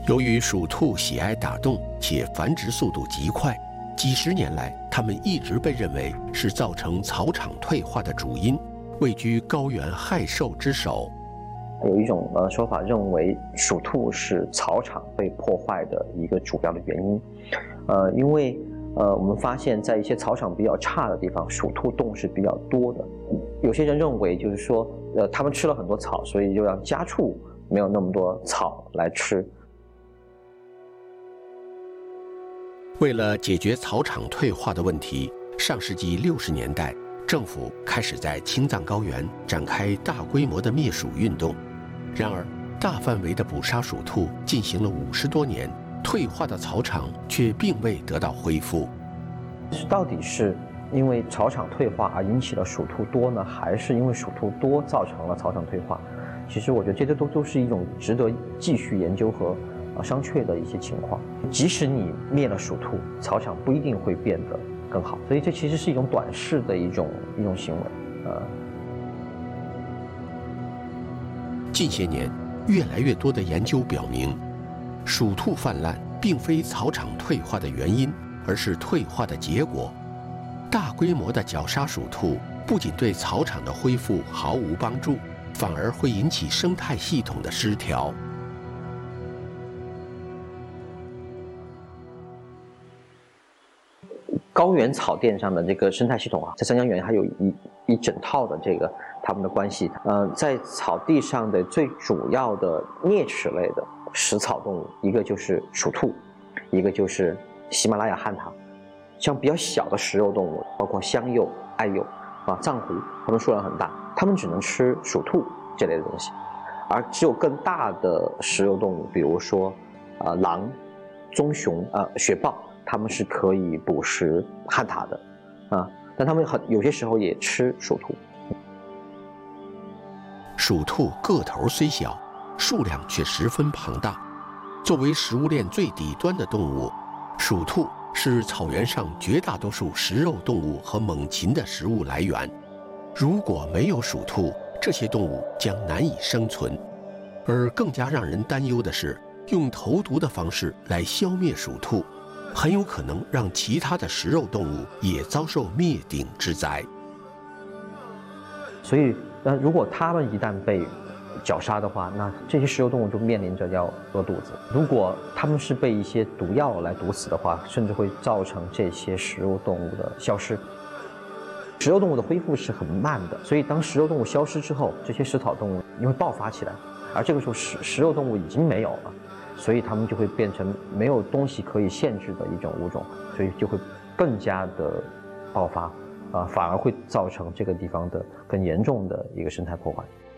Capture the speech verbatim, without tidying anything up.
由于鼠兔喜爱打洞，且繁殖速度极快，几十年来，它们一直被认为是造成草场退化的主因，位居高原害兽之首。 有一种呃说法认为，鼠兔是草场被破坏的一个主要的原因。呃，因为呃我们发现，在一些草场比较差的地方，鼠兔洞是比较多的。有些人认为，就是说，呃，他们吃了很多草，所以就让家畜没有那么多草来吃。 为了解决草场退化的问题，上世纪六十年代，政府开始在青藏高原展开大规模的灭鼠运动。然而，大范围的捕杀鼠兔进行了五十多年，退化的草场却并未得到恢复。 到底是因为草场退化而引起了鼠兔多呢，还是因为鼠兔多造成了草场退化？其实我觉得这些都都是一种值得继续研究和啊商榷的一些情况。即使你灭了鼠兔，草场不一定会变得更好，所以这其实是一种短视的一种一种行为。呃， 近些年，越来越多的研究表明，鼠兔泛滥并非草场退化的原因，而是退化的结果。大规模的绞杀鼠兔不仅对草场的恢复毫无帮助，反而会引起生态系统的失调。 高原草甸上的这个生态系统啊，在三江源还有一一整套的这个它们的关系。呃，在草地上的最主要的啮齿类的食草动物，一个就是鼠兔，一个就是喜马拉雅旱獭。像比较小的食肉动物，包括香鼬、爱鼬啊、藏狐，它们数量很大，它们只能吃鼠兔这类的东西。而只有更大的食肉动物，比如说啊、呃、狼、棕熊、呃雪豹。它们是可以捕食旱獭的，啊，但它们很有些时候也吃鼠兔。 鼠兔个头虽小，数量却十分庞大。作为食物链最底端的动物，鼠兔是草原上绝大多数食肉动物和猛禽的食物来源。如果没有鼠兔，这些动物将难以生存。而更加让人担忧的是，用投毒的方式来消灭鼠兔，很有可能让其他的食肉动物也遭受灭顶之灾。 所以，呃，如果它们一旦被绞杀的话，那这些食肉动物就面临着要饿肚子。如果它们是被一些毒药来毒死的话，甚至会造成这些食肉动物的消失。食肉动物的恢复是很慢的，所以当食肉动物消失之后，这些食草动物就会爆发起来，而这个时候食食肉动物已经没有了。所以它们就会变成没有东西可以限制的一种物种，所以就会更加的爆发，啊，反而会造成这个地方的更严重的一个生态破坏。